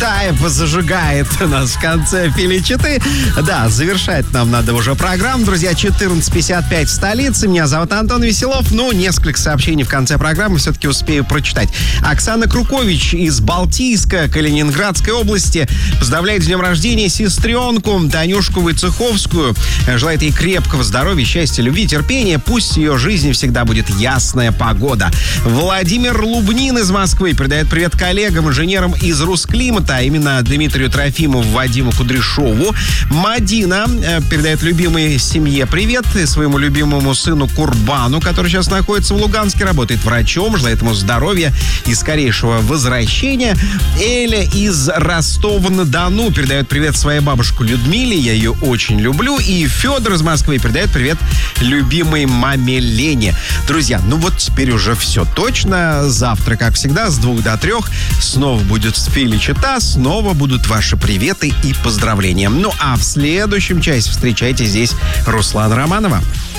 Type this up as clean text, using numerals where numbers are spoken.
Цветаев зажигает у нас в конце Фили-читы. Да, завершать нам надо уже программу. Друзья, 14:55 в столице. Меня зовут Антон Веселов. Несколько сообщений в конце программы все-таки успею прочитать. Оксана Крукович из Балтийска, Калининградской области, поздравляет с днем рождения сестренку Танюшку Войцеховскую. Желает ей крепкого здоровья, счастья, любви, терпения. Пусть в ее жизни всегда будет ясная погода. Владимир Лубнин из Москвы передает привет коллегам, инженерам из Русклимата, а именно Дмитрию Трофимову, Вадиму Кудряшову. Мадина передает любимой семье привет и своему любимому сыну Курбану, который сейчас находится в Луганске, работает врачом, желает ему здоровья и скорейшего возвращения. Эля из Ростова-на-Дону передает привет своей бабушке Людмиле, я ее очень люблю. И Федор из Москвы передает привет любимой маме Лене. Друзья, теперь уже все точно. Завтра, как всегда, с 2 до 3 снова будет Фили-чита, снова будут ваши приветы и поздравления. А в следующем часе встречайте здесь Руслана Романова.